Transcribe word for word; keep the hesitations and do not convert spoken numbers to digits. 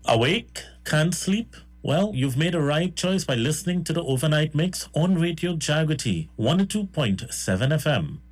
Awake? Can't sleep? Well, you've made a right choice by listening to the Overnight Mix on Radio Jagriti one oh two point seven F M.